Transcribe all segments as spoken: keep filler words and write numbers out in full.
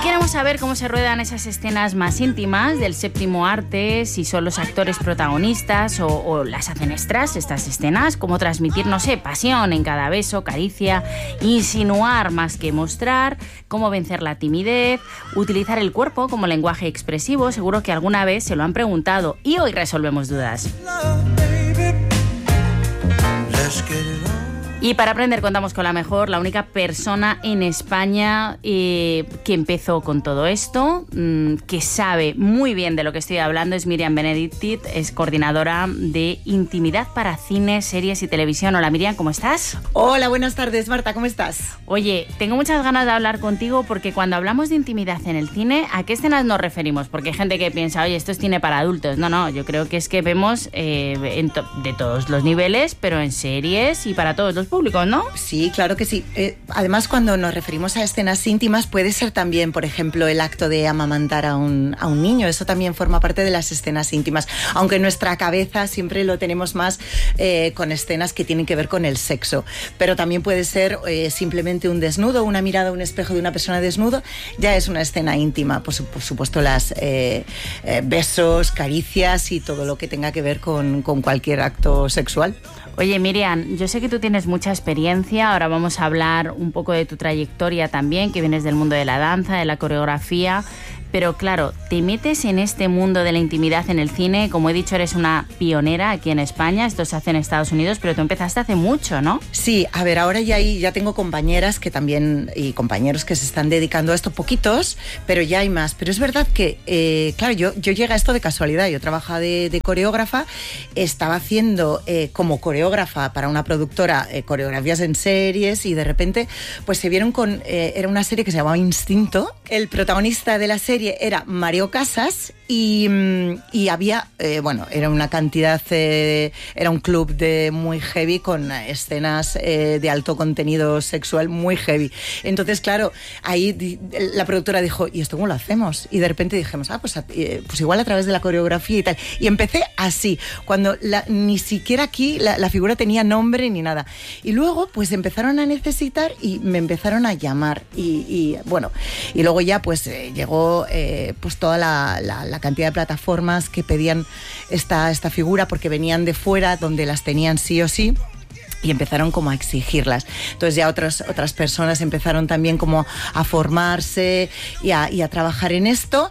queremos saber cómo se ruedan esas escenas más íntimas del séptimo arte, si son los actores protagonistas o, o las hacen extras estas escenas, cómo transmitir, no sé, pasión en cada beso, caricia, insinuar más que mostrar, cómo vencer la timidez, utilizar el cuerpo como lenguaje expresivo. Seguro que alguna vez se lo han preguntado y hoy resolvemos dudas. Y para aprender contamos con la mejor, la única persona en España eh, que empezó con todo esto, mmm, que sabe muy bien de lo que estoy hablando, es Miriam Benedictit, es coordinadora de Intimidad para Cine, Series y Televisión. Hola Miriam, ¿cómo estás? Hola, buenas tardes Marta, ¿cómo estás? Oye, tengo muchas ganas de hablar contigo porque cuando hablamos de intimidad en el cine, ¿a qué escenas nos referimos? Porque hay gente que piensa, oye, esto es cine para adultos. No, no, yo creo que es que vemos eh, en to- de todos los niveles, pero en series y para todos los público, ¿no? Sí, claro que sí. Eh, además, cuando nos referimos a escenas íntimas, puede ser también, por ejemplo, el acto de amamantar a un, a un niño. Eso también forma parte de las escenas íntimas. Aunque en nuestra cabeza siempre lo tenemos más eh, con escenas que tienen que ver con el sexo. Pero también puede ser eh, simplemente un desnudo, una mirada a un espejo de una persona desnudo. Ya es una escena íntima. Por, su, por supuesto, las eh, eh, besos, caricias y todo lo que tenga que ver con, con cualquier acto sexual. Oye Miriam, yo sé que tú tienes mucha experiencia, ahora vamos a hablar un poco de tu trayectoria también, que vienes del mundo de la danza, de la coreografía, pero claro, te metes en este mundo de la intimidad en el cine, como he dicho, eres una pionera aquí en España, esto se hace en Estados Unidos, pero tú empezaste hace mucho, ¿no? Sí, a ver, ahora ya, hay, ya tengo compañeras que también, y compañeros que se están dedicando a esto, poquitos, pero ya hay más. Pero es verdad que, eh, claro, yo, yo llegué a esto de casualidad, yo trabajaba de, de coreógrafa, estaba haciendo eh, como coreógrafa para una productora eh, coreografías en series y de repente pues se vieron con, eh, era una serie que se llamaba Instinto, el protagonista de la serie era Mario Casas y, y había, eh, bueno, era una cantidad, eh, era un club de muy heavy con escenas eh, de alto contenido sexual muy heavy. Entonces, claro, ahí di, la productora dijo, ¿y esto cómo lo hacemos? Y de repente dijimos, ah, pues, eh, pues igual a través de la coreografía y tal. Y empecé así, cuando la, ni siquiera aquí la, la figura tenía nombre ni nada. Y luego, pues empezaron a necesitar y me empezaron a llamar. Y, y bueno, y luego ya, pues eh, llegó eh, pues toda la, la, la cantidad de plataformas que pedían esta, esta figura porque venían de fuera, donde las tenían sí o sí. Y empezaron como a exigirlas. Entonces ya otras, otras personas empezaron también como a formarse y a, y a trabajar en esto.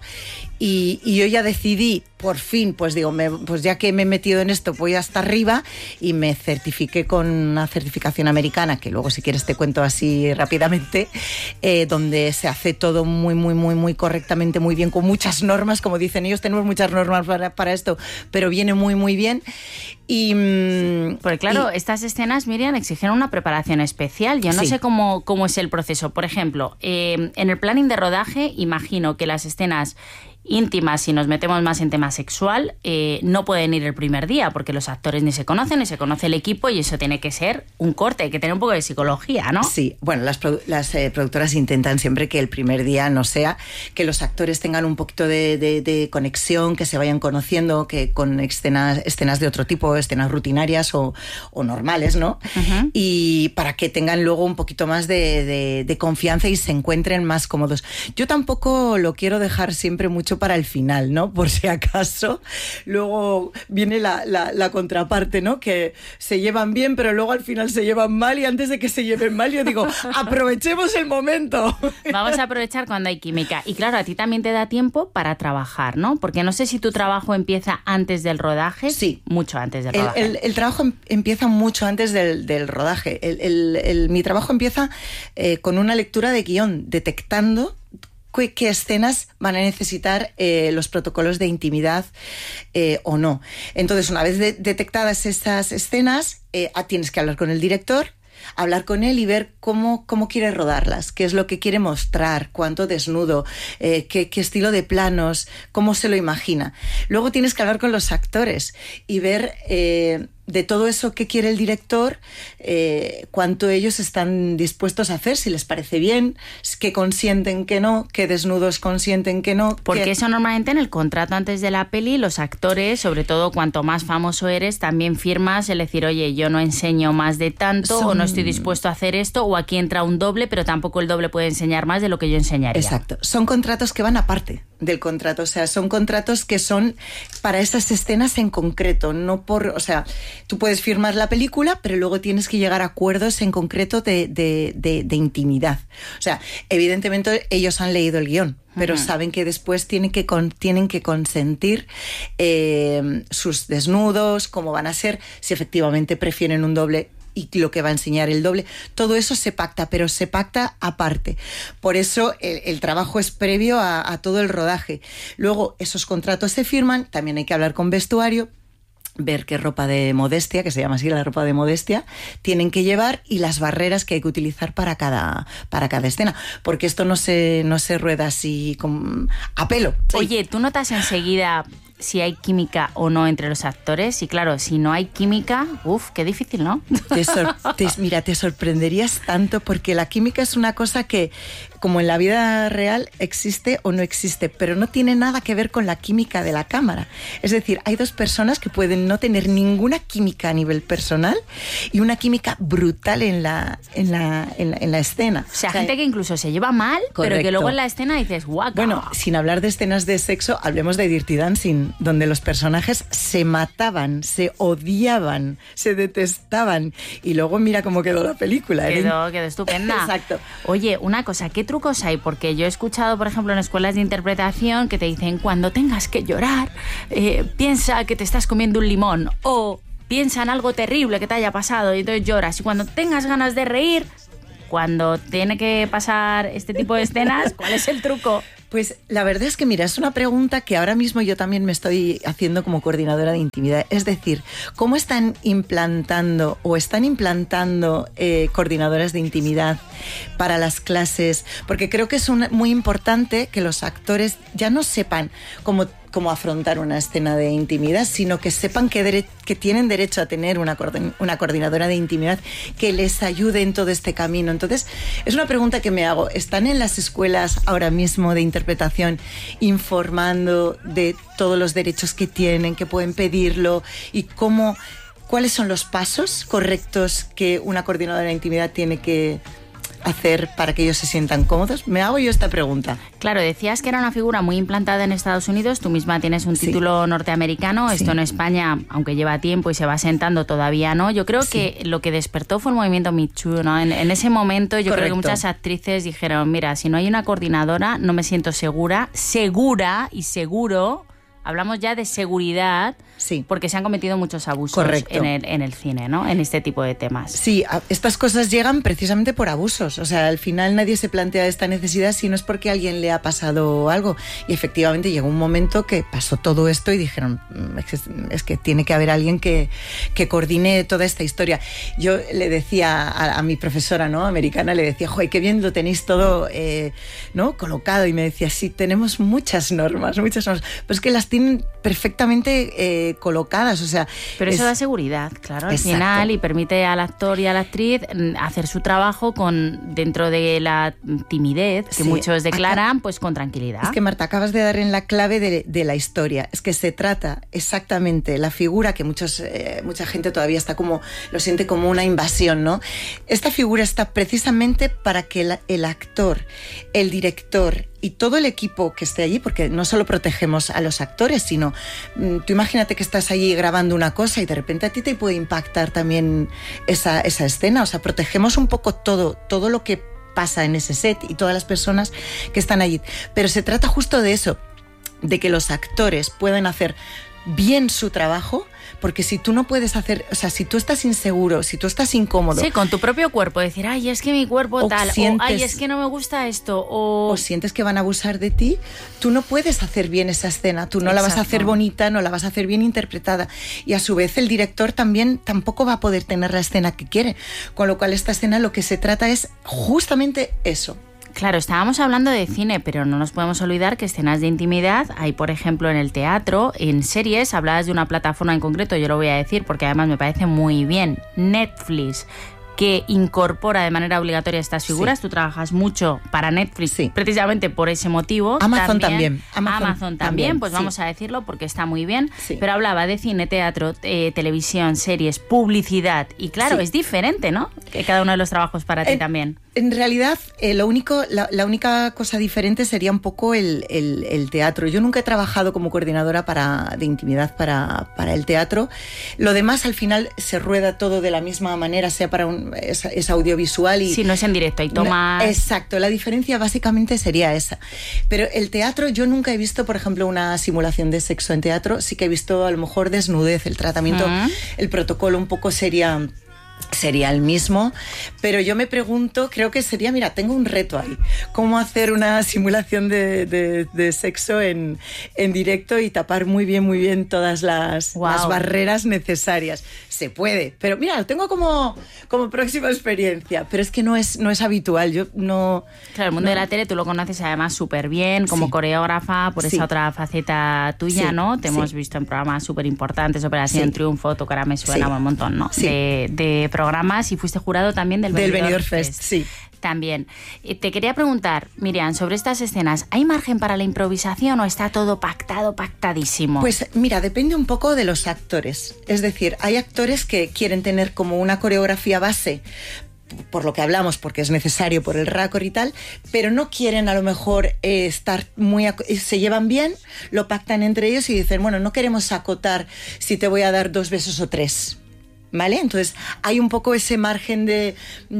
Y, y yo ya decidí, por fin, pues digo, me, pues ya que me he metido en esto, voy hasta arriba y me certifiqué con una certificación americana, que luego si quieres te cuento así rápidamente, eh, donde se hace todo muy, muy, muy, muy correctamente, muy bien, con muchas normas, como dicen ellos, tenemos muchas normas para, para esto, pero viene muy, muy bien. Y, Porque claro, y, estas escenas, Miriam, exigen una preparación especial. Yo no sí. sé cómo, cómo es el proceso. Por ejemplo, eh, en el planning de rodaje, imagino que las escenas íntimas, si nos metemos más en tema sexual, eh, no pueden ir el primer día porque los actores ni se conocen, ni se conoce el equipo y eso tiene que ser un corte, hay que tener un poco de psicología, ¿no? Sí, bueno, las, produ- las eh, productoras intentan siempre que el primer día no sea, que los actores tengan un poquito de, de, de conexión, que se vayan conociendo, que con escenas, escenas de otro tipo, escenas rutinarias o, o normales, ¿no? Uh-huh. Y para que tengan luego un poquito más de, de, de confianza y se encuentren más cómodos. Yo tampoco lo quiero dejar siempre mucho para el final, ¿no? Por si acaso. Luego viene la, la, la contraparte, ¿no? Que se llevan bien, pero luego al final se llevan mal y antes de que se lleven mal yo digo, aprovechemos el momento. Vamos a aprovechar cuando hay química. Y claro, a ti también te da tiempo para trabajar, ¿no? Porque no sé si tu trabajo empieza antes del rodaje. Sí. Mucho antes del el, rodaje. El, el trabajo empieza mucho antes del, del rodaje. El, el, el, mi trabajo empieza eh, con una lectura de guión, detectando qué, qué escenas van a necesitar eh, los protocolos de intimidad eh, o no. Entonces, una vez de, detectadas estas escenas, eh, tienes que hablar con el director, hablar con él y ver cómo, cómo quiere rodarlas, qué es lo que quiere mostrar, cuánto desnudo, eh, qué, qué estilo de planos, cómo se lo imagina. Luego tienes que hablar con los actores y ver... Eh, de todo eso que quiere el director, eh, cuánto ellos están dispuestos a hacer, si les parece bien, que consienten que no, que desnudos consienten que no. Porque que... eso normalmente en el contrato antes de la peli, los actores, sobre todo cuanto más famoso eres, también firmas el decir, oye, yo no enseño más de tanto, Son... o no estoy dispuesto a hacer esto, o aquí entra un doble, pero tampoco el doble puede enseñar más de lo que yo enseñaría. Exacto. Son contratos que van aparte del contrato, o sea, son contratos que son para esas escenas en concreto, no por, o sea, tú puedes firmar la película, pero luego tienes que llegar a acuerdos en concreto de, de, de, de intimidad. O sea, evidentemente ellos han leído el guión, pero uh-huh. saben que después tienen que, con, tienen que consentir eh, sus desnudos, cómo van a ser, si efectivamente prefieren un doble y lo que va a enseñar el doble, todo eso se pacta, pero se pacta aparte. Por eso el, el trabajo es previo a, a todo el rodaje. Luego esos contratos se firman, también hay que hablar con vestuario, ver qué ropa de modestia, que se llama así la ropa de modestia, tienen que llevar y las barreras que hay que utilizar para cada, para cada escena, porque esto no se, no se rueda así con, a pelo. Oye, ¿tú notas enseguida si hay química o no entre los actores? Y claro, si no hay química, uff, qué difícil, ¿no? Te sor- te, mira, te sorprenderías tanto, porque la química es una cosa que, como en la vida real, existe o no existe, pero no tiene nada que ver con la química de la cámara. Es decir, hay dos personas que pueden no tener ninguna química a nivel personal y una química brutal en la, en la, en la, en la escena. O sea, o sea, gente que incluso se lleva mal, correcto, pero que luego en la escena dices, guau. Bueno, sin hablar de escenas de sexo, hablemos de Dirty Dancing, donde los personajes se mataban, se odiaban, se detestaban, y luego mira cómo quedó la película. Quedó, quedó estupenda. Exacto. Oye, una cosa, ¿qué trucos hay? Porque yo he escuchado, por ejemplo, en escuelas de interpretación que te dicen, cuando tengas que llorar, eh, piensa que te estás comiendo un limón, o piensa en algo terrible que te haya pasado y entonces lloras, y cuando tengas ganas de reír, cuando tiene que pasar este tipo de escenas, ¿cuál es el truco? Pues la verdad es que, mira, es una pregunta que ahora mismo yo también me estoy haciendo como coordinadora de intimidad. Es decir, ¿cómo están implantando o están implantando eh, coordinadoras de intimidad para las clases? Porque creo que es un, muy importante que los actores ya no sepan cómo cómo afrontar una escena de intimidad, sino que sepan que, dere- que tienen derecho a tener una, coordin- una coordinadora de intimidad que les ayude en todo este camino. Entonces, es una pregunta que me hago. ¿Están en las escuelas ahora mismo de interpretación informando de todos los derechos que tienen, que pueden pedirlo, y cómo, cuáles son los pasos correctos que una coordinadora de intimidad tiene que hacer para que ellos se sientan cómodos? Me hago yo esta pregunta. Claro, decías que era una figura muy implantada en Estados Unidos, tú misma tienes un título sí. norteamericano, sí. esto en España, aunque lleva tiempo y se va sentando, todavía no. Yo creo sí. que lo que despertó fue el movimiento Me Too, ¿no? En, en ese momento yo Correcto. creo que muchas actrices dijeron, mira, si no hay una coordinadora no me siento segura, segura y seguro. Hablamos ya de seguridad, sí. porque se han cometido muchos abusos en el, en el cine, ¿no? En este tipo de temas. Sí, estas cosas llegan precisamente por abusos. O sea, al final nadie se plantea esta necesidad si no es porque a alguien le ha pasado algo. Y efectivamente llegó un momento que pasó todo esto y dijeron, es que, es que tiene que haber alguien que, que coordine toda esta historia. Yo le decía a, a mi profesora, ¿no?, americana, le decía, joder, qué bien lo tenéis todo eh, ¿no?, colocado. Y me decía, sí, tenemos muchas normas, muchas normas. Pero es que las tienen perfectamente eh, colocadas, o sea... Pero eso es, da seguridad, claro, al exacto. final, y permite al actor y a la actriz hacer su trabajo con dentro de la timidez que sí. muchos declaran, acá, pues con tranquilidad. Es que, Marta, acabas de dar en la clave de, de la historia. Es que se trata exactamente la figura que muchos, eh, mucha gente todavía está como, lo siente como una invasión, ¿no? Esta figura está precisamente para que el, el actor, el director y todo el equipo que esté allí, porque no solo protegemos a los actores, sino tú imagínate que estás allí grabando una cosa y de repente a ti te puede impactar también esa, esa escena. O sea, protegemos un poco todo, todo lo que pasa en ese set y todas las personas que están allí. Pero se trata justo de eso, de que los actores puedan hacer bien su trabajo, porque si tú no puedes hacer, o sea, si tú estás inseguro, si tú estás incómodo... Sí, con tu propio cuerpo, decir, ay, es que mi cuerpo tal, sientes, o ay, es que no me gusta esto, o... O sientes que van a abusar de ti, tú no puedes hacer bien esa escena, tú no Exacto. la vas a hacer bonita, no la vas a hacer bien interpretada, y a su vez el director también tampoco va a poder tener la escena que quiere, con lo cual esta escena lo que se trata es justamente eso, Claro, estábamos hablando de cine, pero no nos podemos olvidar que escenas de intimidad hay, por ejemplo, en el teatro, en series. Hablabas de una plataforma en concreto, yo lo voy a decir porque además me parece muy bien, Netflix, que incorpora de manera obligatoria estas figuras. Sí. Tú trabajas mucho para Netflix, sí, precisamente por ese motivo. Amazon también. también. Amazon, Amazon también, también, pues sí, vamos a decirlo porque está muy bien. Sí. Pero hablaba de cine, teatro, eh, televisión, series, publicidad. Y claro, sí, es diferente, ¿no? Que cada uno de los trabajos para ti en, también. En realidad, eh, lo único, la, la única cosa diferente sería un poco el, el, el teatro. Yo nunca he trabajado como coordinadora para, de intimidad para, para el teatro. Lo demás, al final, se rueda todo de la misma manera, sea para un... Es, es audiovisual y... Sí, no es en directo, hay tomas... Exacto, la diferencia básicamente sería esa. Pero el teatro, yo nunca he visto, por ejemplo, una simulación de sexo en teatro. Sí que he visto, a lo mejor, desnudez, el tratamiento, uh-huh, el protocolo un poco sería... sería el mismo, pero yo me pregunto, creo que sería, mira, tengo un reto ahí, cómo hacer una simulación de, de, de sexo en, en directo y tapar muy bien, muy bien todas las, wow, las barreras necesarias. Se puede, pero mira, lo tengo como, como próxima experiencia, pero es que no es, no es habitual, yo no... Claro, el mundo no, de la tele tú lo conoces además súper bien, como sí, coreógrafa, por esa sí, otra faceta tuya, sí, ¿no? Te sí, hemos visto en programas súper importantes, Operación sí, Triunfo, Tu cara me suena, sí, un montón, ¿no? Sí. De, de programas, y fuiste jurado también del, del Benidorm Fest, Fest. Sí. También. Te quería preguntar, Miriam, sobre estas escenas, ¿hay margen para la improvisación o está todo pactado, pactadísimo? Pues mira, depende un poco de los actores. Es decir, hay actores que quieren tener como una coreografía base, por lo que hablamos, porque es necesario por el récord y tal, pero no quieren a lo mejor eh, estar muy... Se llevan bien, lo pactan entre ellos y dicen, bueno, no queremos acotar si te voy a dar dos besos o tres. ¿Vale? Entonces hay un poco ese margen de,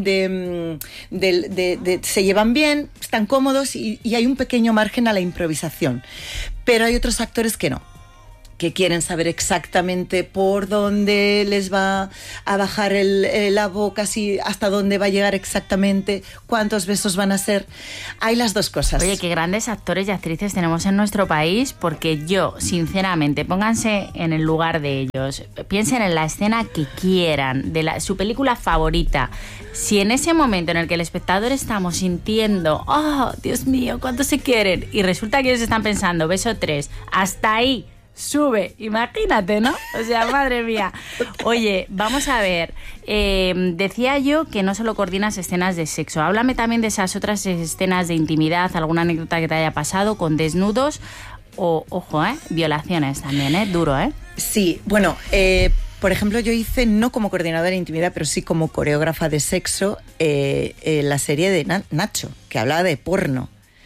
de, de, de, de se llevan bien, están cómodos y, y hay un pequeño margen a la improvisación. Pero hay otros actores que no, que quieren saber exactamente por dónde les va a bajar el, el, la boca, si, hasta dónde va a llegar exactamente, cuántos besos van a ser. Hay las dos cosas. Oye, qué grandes actores y actrices tenemos en nuestro país, porque yo, sinceramente, pónganse en el lugar de ellos, piensen en la escena que quieran, de la, su película favorita. Si en ese momento en el que el espectador estamos sintiendo, oh, Dios mío, cuánto se quieren, y resulta que ellos están pensando, beso tres, hasta ahí, sube, imagínate, ¿no? O sea, madre mía. Oye, vamos a ver. Eh, decía yo que no solo coordinas escenas de sexo. Háblame también de esas otras escenas de intimidad, alguna anécdota que te haya pasado con desnudos o, ojo, ¿eh? Violaciones también, ¿eh? Duro, ¿eh? Sí, bueno, eh, por ejemplo, yo hice, no como coordinadora de intimidad, pero sí como coreógrafa de sexo, eh, eh, la serie de Na- Nacho, que hablaba de porno.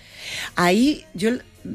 Ahí yo...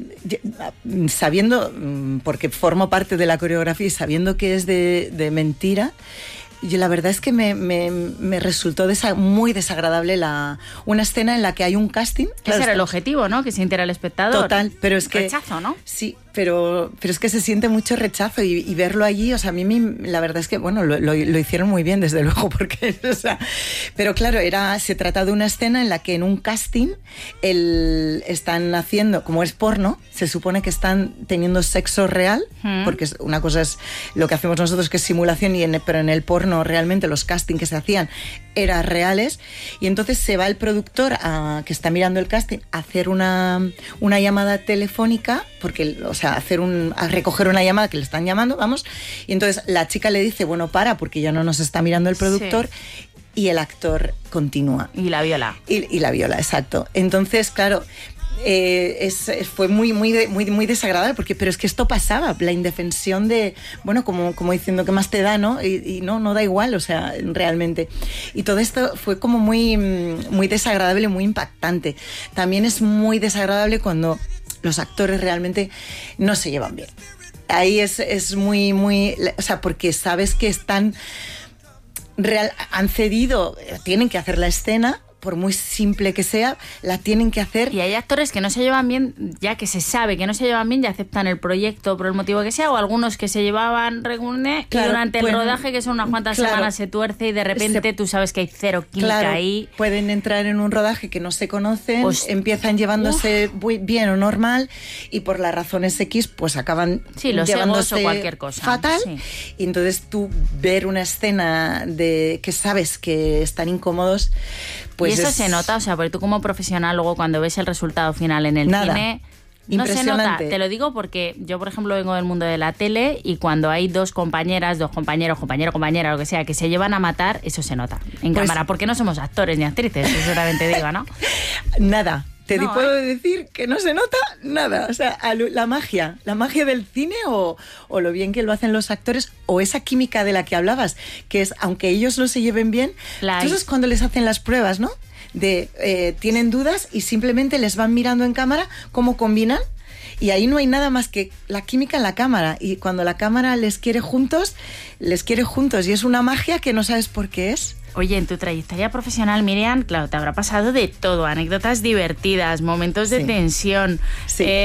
sabiendo, porque formo parte de la coreografía y sabiendo que es de, de mentira, yo la verdad es que me, me, me resultó desa, muy desagradable la, una escena en la que hay un casting. Claro, ese era el objetivo, ¿no? Que se entera el espectador. Total, pero es que... Rechazo, ¿no? Sí, pero, pero es que se siente mucho rechazo y, y verlo allí, o sea, a mí me, la verdad es que, bueno, lo, lo, lo hicieron muy bien, desde luego, porque, o sea, pero claro, era, se trata de una escena en la que en un casting el, están haciendo, como es porno, se supone que están teniendo sexo real, ¿Mm? Porque es, una cosa es lo que hacemos nosotros, que es simulación, y en, pero en el porno realmente los castings que se hacían eran reales, y entonces se va el productor a, que está mirando el casting a hacer una, una llamada telefónica, porque, o sea, hacer un, a recoger una llamada que le están llamando, vamos, y entonces la chica le dice, bueno, para, porque ya no nos está mirando el productor, sí. Y el actor continúa. Y la viola. Y, y la viola, exacto. Entonces, claro, eh, es, fue muy, muy, muy, muy desagradable, porque, pero es que esto pasaba, la indefensión de, bueno, como, como diciendo, ¿qué más te da, no? Y, y no, no da igual, o sea, realmente. Y todo esto fue como muy, muy desagradable, muy impactante. También es muy desagradable cuando los actores realmente no se llevan bien. Ahí es, es muy, muy... O sea, porque sabes que están... Real, han cedido, tienen que hacer la escena, por muy simple que sea, la tienen que hacer. Y hay actores que no se llevan bien, ya que se sabe que no se llevan bien, y aceptan el proyecto por el motivo que sea, o algunos que se llevaban regularmente, claro, y durante el pueden, rodaje, que son unas cuantas claro, semanas, se tuerce y de repente se, tú sabes que hay cero química claro, ahí. Pueden entrar en un rodaje que no se conocen, pues, empiezan llevándose muy bien o normal, y por las razones X, pues acaban sí, los llevándose egos o cualquier cosa. Fatal. Sí. Y entonces tú ver una escena de que sabes que están incómodos, Pues y eso es... se nota, o sea, porque tú como profesional luego cuando ves el resultado final en el Nada. cine... No se nota, te lo digo porque yo, por ejemplo, vengo del mundo de la tele y cuando hay dos compañeras, dos compañeros, compañero, compañera, lo que sea, que se llevan a matar, eso se nota en pues, cámara, porque no somos actores ni actrices, eso también te digo, ¿no? Nada. Te no, puedo ¿eh? decir que no se nota nada. O sea, la magia, la magia del cine o, o lo bien que lo hacen los actores o esa química de la que hablabas, que es, aunque ellos no se lleven bien, entonces es cuando les hacen las pruebas, ¿no? De eh, tienen dudas y simplemente les van mirando en cámara cómo combinan y ahí no hay nada más que la química en la cámara y cuando la cámara les quiere juntos, les quiere juntos y es una magia que no sabes por qué es. Oye, en tu trayectoria profesional, Miriam, claro, te habrá pasado de todo, anécdotas divertidas, momentos de sí. tensión. Sí. Eh,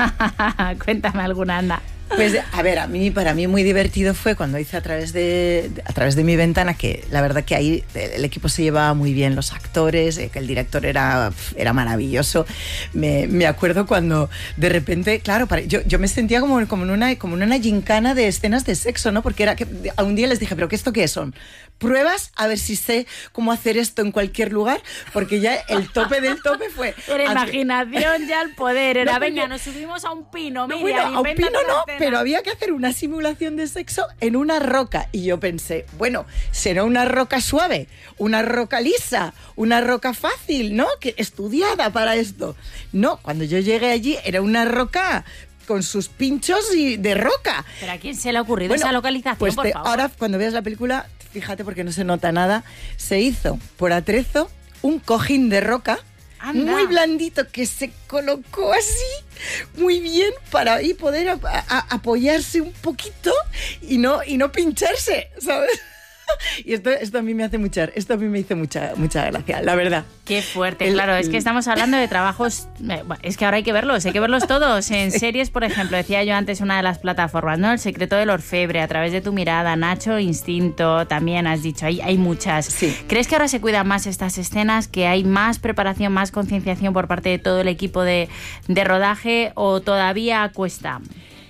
cuéntame alguna, anda. Pues a ver, a mí para mí muy divertido fue cuando hice a través de a través de mi ventana, que la verdad que ahí el equipo se llevaba muy bien, los actores, que el director era, era maravilloso. Me, me acuerdo cuando de repente, claro, para, yo, yo me sentía como, como, en una, como en una gincana de escenas de sexo, ¿no? Porque era que un día les dije, ¿pero qué esto qué son? Pruebas a ver si sé cómo hacer esto en cualquier lugar, porque ya el tope del tope fue... Era imaginación ya al poder, era no, venga, yo, nos subimos a un pino, no, Miriam, bueno, a un pino no, pero había que hacer una simulación de sexo en una roca, y yo pensé, bueno, será una roca suave, una roca lisa, una roca fácil, ¿no? Que estudiada para esto. No, cuando yo llegué allí era una roca... con sus pinchos y de roca. ¿Pero a quién se le ha ocurrido bueno, esa localización, pues por te, favor? Ahora, cuando veas la película, fíjate porque no se nota nada, se hizo por atrezo un cojín de roca Anda. muy blandito que se colocó así, muy bien, para ahí poder a, a, apoyarse un poquito y no, y no pincharse, ¿sabes? Y esto, esto a mí me hace mucha, esto a mí me hizo mucha, mucha gracia, la verdad. Qué fuerte, el, claro, es que estamos hablando de trabajos, eh, es que ahora hay que verlos, hay que verlos todos. En sí. series, por ejemplo, decía yo antes una de las plataformas, ¿no? El secreto del orfebre, A través de tu mirada, Nacho, Instinto, también has dicho, hay, hay muchas. Sí. ¿Crees que ahora se cuidan más estas escenas, que hay más preparación, más concienciación por parte de todo el equipo de, de rodaje o todavía cuesta?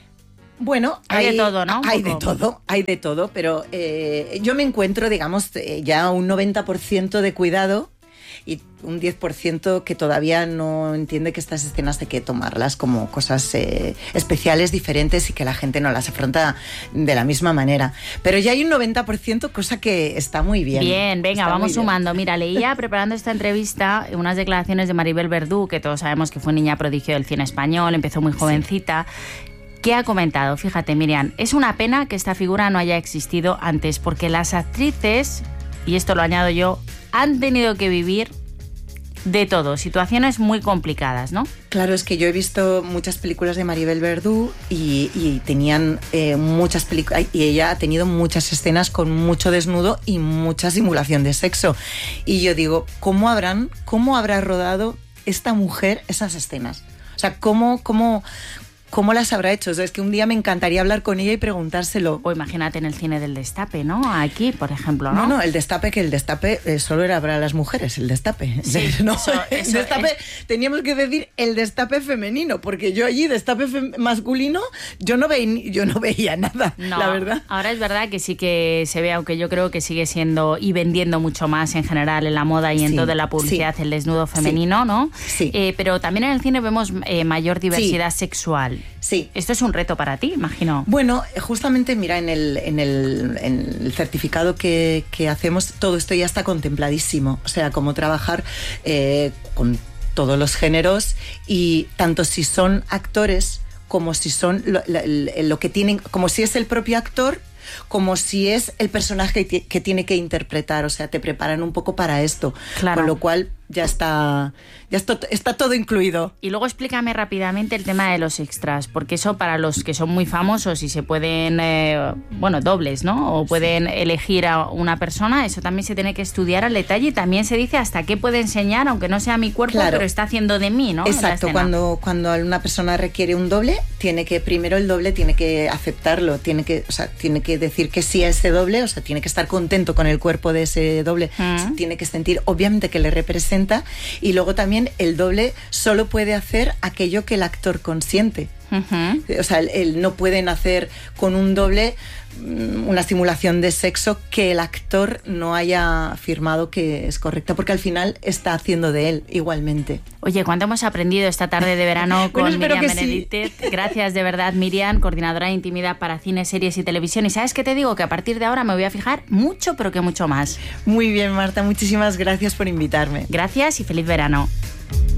Bueno, hay, hay de todo, ¿no? Hay de todo, hay de todo, pero eh, yo me encuentro, digamos, eh, ya un noventa por ciento de cuidado y un diez por ciento que todavía no entiende que estas escenas hay que tomarlas como cosas eh, especiales, diferentes y que la gente no las afronta de la misma manera. Pero ya hay un noventa por ciento, cosa que está muy bien. Bien, venga, está vamos sumando. Bien. Mira, leía preparando esta entrevista unas declaraciones de Maribel Verdú, que todos sabemos que fue niña prodigio del cine español, empezó muy jovencita. Sí. ¿Qué ha comentado? Fíjate, Miriam, es una pena que esta figura no haya existido antes, porque las actrices, y esto lo añado yo, han tenido que vivir de todo, situaciones muy complicadas, ¿no? Claro, es que yo he visto muchas películas de Maribel Verdú y, y tenían eh, muchas películas, y ella ha tenido muchas escenas con mucho desnudo y mucha simulación de sexo. Y yo digo, ¿cómo habrán, cómo habrá rodado esta mujer esas escenas? O sea, ¿cómo, cómo, ¿Cómo las habrá hecho? O sea, es que un día me encantaría hablar con ella y preguntárselo. O imagínate en el cine del Destape, ¿no? Aquí, por ejemplo, ¿no? No, no, el Destape, que el Destape eh, solo era para las mujeres, el Destape. Sí, no, eso, el eso Destape, es... teníamos que decir el Destape femenino, porque yo allí, Destape masculino, yo no, ve, yo no veía nada, no, la verdad. Ahora es verdad que sí que se ve, aunque yo creo que sigue siendo y vendiendo mucho más en general en la moda y en sí, toda la publicidad, sí, el desnudo femenino, sí, ¿no? Sí. Eh, pero también en el cine vemos eh, mayor diversidad sí. sexual. Sí. Esto es un reto para ti, imagino. Bueno, justamente, mira, en el, en el, en el certificado que, que hacemos, todo esto ya está contempladísimo. O sea, cómo trabajar eh, con todos los géneros y tanto si son actores como si son lo, lo, lo que tienen, como si es el propio actor, como si es el personaje que, que tiene que interpretar. O sea, te preparan un poco para esto. Claro. Con lo cual ya está, ya está, está todo incluido. Y luego explícame rápidamente el tema de los extras, porque eso para los que son muy famosos y se pueden, eh, bueno, dobles, ¿no? O pueden sí. elegir a una persona, eso también se tiene que estudiar al detalle y también se dice hasta qué puede enseñar, aunque no sea mi cuerpo, claro, pero está haciendo de mí, ¿no? Exacto, cuando, cuando una persona requiere un doble, tiene que, primero el doble tiene que aceptarlo, tiene que, o sea, tiene que decir que sí a ese doble, o sea, tiene que estar contento con el cuerpo de ese doble, mm. tiene que sentir, obviamente, que le representa. Y luego también el doble solo puede hacer aquello que el actor consiente. Uh-huh. O sea, el, el no pueden hacer con un doble una simulación de sexo que el actor no haya firmado que es correcta, porque al final está haciendo de él igualmente. Oye, ¿cuánto hemos aprendido esta tarde de verano con bueno, Miriam Benedictet? Sí. Gracias de verdad, Miriam, coordinadora de intimidad para cine, series y televisión. Y ¿sabes qué te digo? Que a partir de ahora me voy a fijar mucho, pero que mucho más. Muy bien, Marta, muchísimas gracias por invitarme. Gracias y feliz verano.